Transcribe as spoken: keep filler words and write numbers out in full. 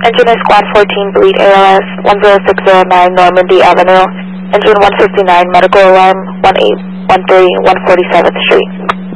Engineer Squad fourteen, bleed A L S, one zero six zero nine Normandy Avenue, engine one fifty-nine, medical alarm, one eight one three, one forty-seventh Street.